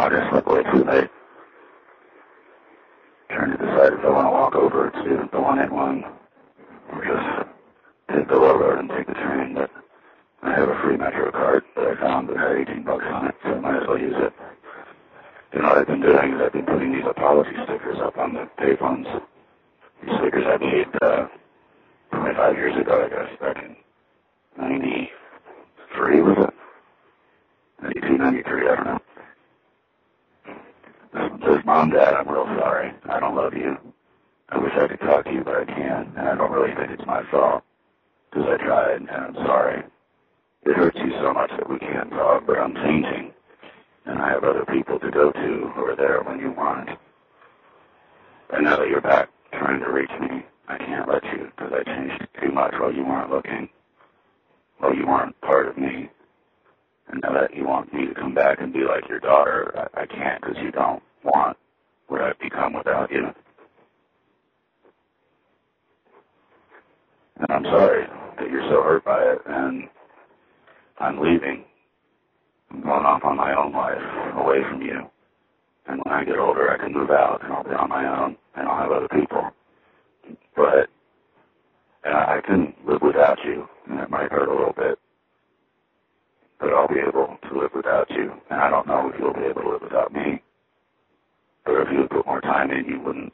I just slept way too late. Trying to decide if I want to walk over to the 181 or just take the low road and take the train, but I have a free Metro card that I found that had $18 on it, so I might as well use it. You know what I've been doing is I've been putting these apology stickers up on the payphones. These stickers I made 25 years ago, I guess, back in 93, was it? 92, 93, I don't know. It says, Mom, Dad, I'm real sorry. I don't love you. I wish I could talk to you, but I can't, and I don't really think it's my fault. Because I tried, and I'm sorry. It hurts you so much that we can't talk, but I'm changing. And I have other people to go to who are there when you want. And now that you're back trying to reach me, I can't let you, because I changed too much while you weren't looking. While you weren't part of me. And now that you want me to come back and be like your daughter, I can't, because you don't want what I've become without you. And I'm sorry that you're so hurt by it, and I'm leaving. I'm going off on my own life, away from you. And when I get older, I can move out, and I'll be on my own, and I'll have other people. But I can live without you, and it might hurt a little bit. But I'll be able to live without you, and I don't know if you'll be able to live without me. But if you would put more time in, it wouldn't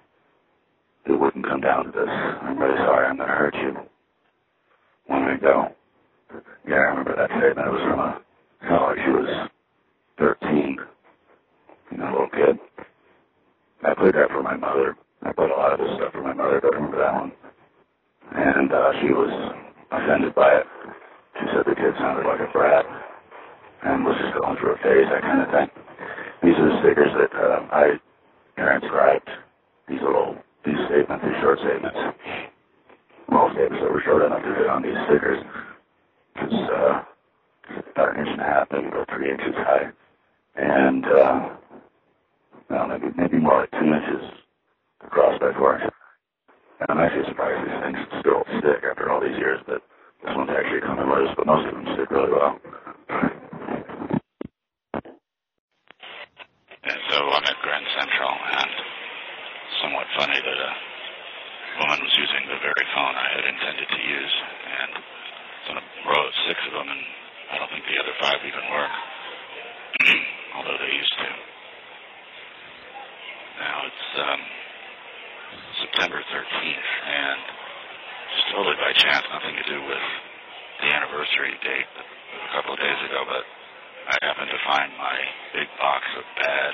come down to this. I'm really sorry, I'm going to hurt you. When I go. Yeah, I remember that statement. It was from a college. She was 13. You know, little kid. I played that for my mother. I played a lot of this stuff for my mother, but I remember that one. And she was offended by it. She said the kid sounded like a brat and was just going through a phase, that kind of thing. These are the stickers that I transcribed. These statements, these short statements. Well, statements that were short enough to fit on these stickers. It's about 1.5 inches, maybe about 3 inches high. And, maybe more like 2 inches across by 4 inches. And I'm actually surprised these things still stick after all these years, but this one's actually coming loose, but most of them stick really well. And so I'm at Grand Central, and somewhat funny that a woman was using the very phone I had intended to use, and it's on a row of 6 of them, and I don't think the other 5 even work, although they used to. Now it's September 13th, and just totally by chance, nothing to do with the anniversary date a couple of days ago, but I happened to find my big box of bad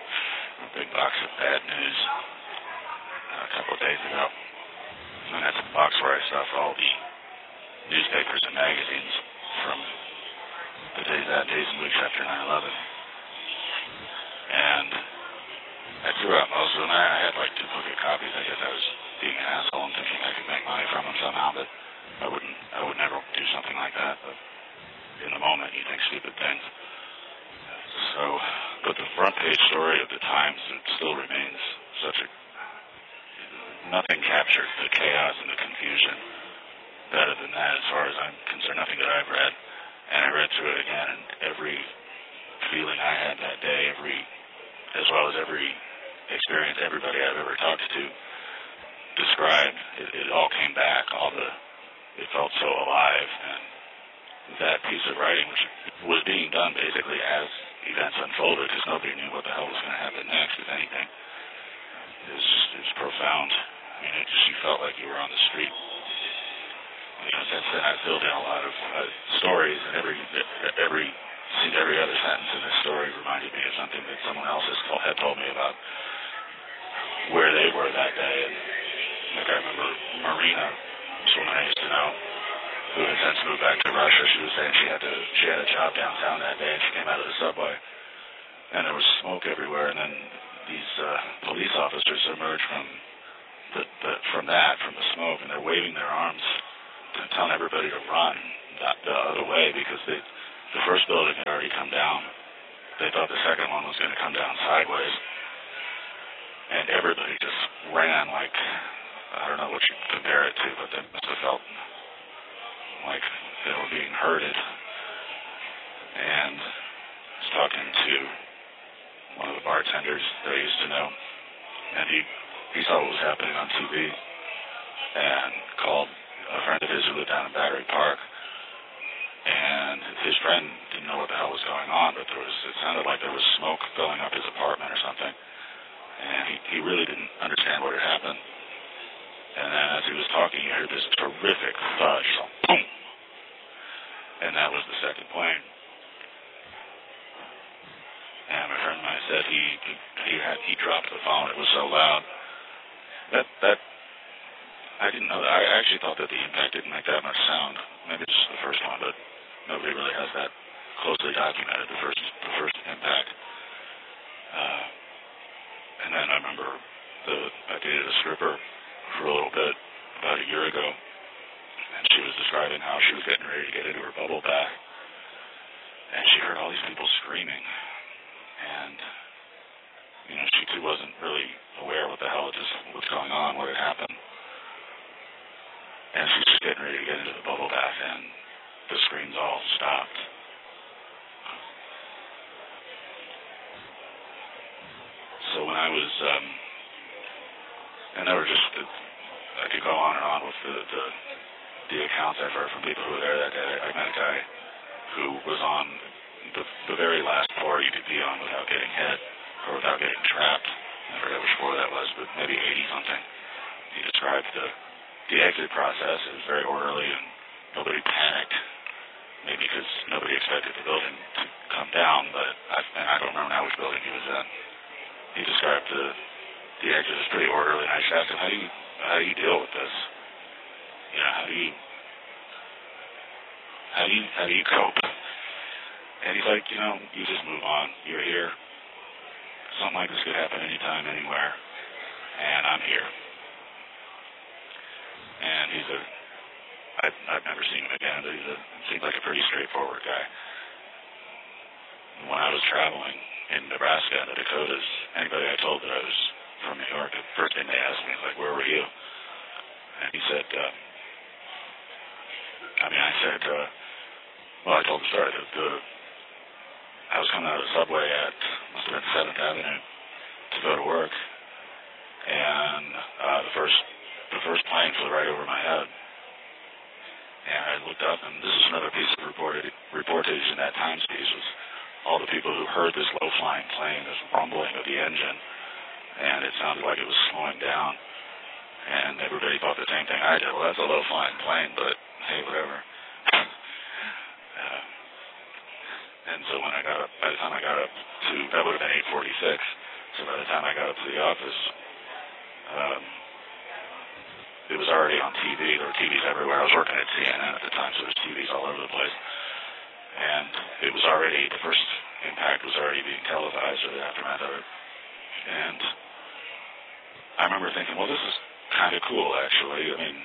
news a couple of days ago. And that's a box where I stuff all the newspapers and magazines from the days and weeks after 9/11. And I threw out most of them. I had like duplicate copies. I guess I was being an asshole and thinking I could make money from them somehow, but I would never do something like that. But in the moment, you think stupid things. But the front page story of the Times, it still remains nothing captured the chaos and the confusion better than that, as far as I'm concerned, nothing that I've read. And I read through it again, and every feeling I had that day, as well as every experience everybody I've ever talked to described, it all came back. It felt so alive, and that piece of writing, which was being done basically as events unfolded, because nobody knew what the hell was going to happen next, if anything, is profound. I mean, you felt like you were on the street. You know, since then I filled in a lot of stories, and every other sentence in this story reminded me of something that someone else had told me about where they were that day. And like I remember Marina, someone I used to know, who had since moved back to Russia. She was saying she had a job downtown that day, and she came out of the subway, and there was smoke everywhere. And then these police officers emerged from the smoke, and they're waving their arms, telling everybody to run the other way, because the first building had already come down. They thought the second one was going to come down sideways, and everybody just ran like, I don't know what you compare it to, but they must have felt like they were being herded. And I was talking to that I used to know, and he saw what was happening on TV and called a friend of his who lived down in Battery Park, and his friend didn't know what the hell was going on, but it sounded like there was smoke filling up his apartment or something, and he really didn't understand what had happened. And then as he was talking, he heard this terrific thud, so boom, and that was the second plane. And my friend and I said he dropped the phone. It was so loud. That I didn't know that. I actually thought that the impact didn't make that much sound. Maybe it's just the first one, but nobody really has that closely documented. The first impact. And then I remember I dated a stripper for a little bit about a year ago, and she was describing how she was getting ready to get into her bubble bath, and she heard all these people screaming, and she too wasn't really aware what the hell was going on, what had happened. And she's just getting ready to get into the bubble bath, and the screams all stopped. So when I was, and there were just, I could go on and on with the accounts I've heard from people who were there that day. I met a guy who was on the very last floor you could be on without getting hit, or without getting trapped. I forget which floor that was, but maybe 80-something. He described the exit process. It was very orderly, and nobody panicked. Maybe because nobody expected the building to come down, but I don't remember now which building he was in. He described the exit as pretty orderly, and I just asked him, how do you deal with this? How do you cope? And he's like, you just move on. You're here. Something like this could happen anytime, anywhere, and I'm here. And I've never seen him again, but seems like a pretty straightforward guy. When I was traveling in Nebraska and the Dakotas, anybody I told that I was from New York, the first thing they asked me is like, where were you? And he said, I told the story that I was coming out of the subway at, must have been 7th Avenue to go to work, and the first plane flew right over my head. And I looked up, and this is another piece of reportage in that Times piece, was all the people who heard this low-flying plane, this rumbling of the engine, and it sounded like it was slowing down. And everybody thought the same thing I did. Well, that's a low-flying plane, but hey, whatever. And so when by the time I got up to, that would have been 8:46, so by the time I got up to the office, it was already on TV. There were TVs everywhere. I was working at CNN at the time, so there was TVs all over the place. And it was already, the first impact was already being televised, or the aftermath of it. And I remember thinking, well, this is kind of cool, actually. I mean,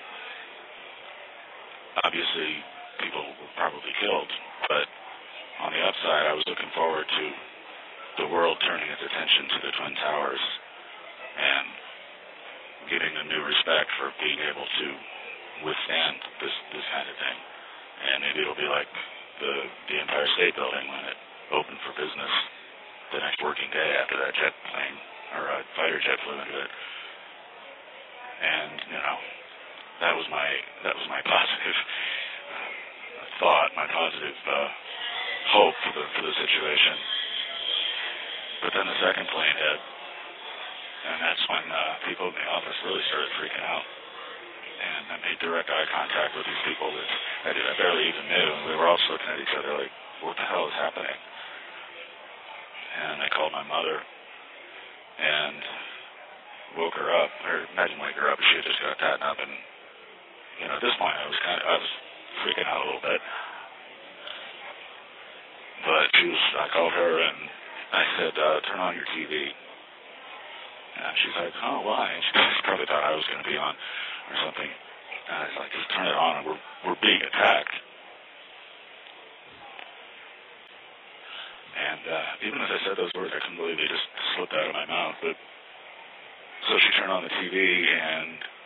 obviously, people were probably killed, but on the upside, I was looking forward to the world turning its attention to the Twin Towers and giving them new respect for being able to withstand this kind of thing. And maybe it'll be like the Empire State Building when it opened for business the next working day after that jet plane or a fighter jet flew into it. And that was my positive thought, my positive hope for the situation. But then the second plane hit, and that's when people in the office really started freaking out. And I made direct eye contact with these people that I barely even knew, and we were all looking at each other like, what the hell is happening? And I called my mother and woke her up, or imagine wake her up, she had just got gotten up, and at this point I was freaking out a little bit. But I called her and I said, turn on your TV. And she's like, oh, why? And she probably thought I was going to be on or something. And I was like, just turn it on, and we're being attacked. And even as I said those words, I couldn't believe they just slipped out of my mouth. But so she turned on the TV, and